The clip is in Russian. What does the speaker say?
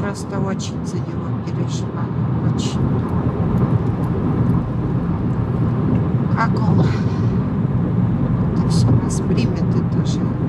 просто очень за него переживаю. Очень. Как он это все воспримет, это же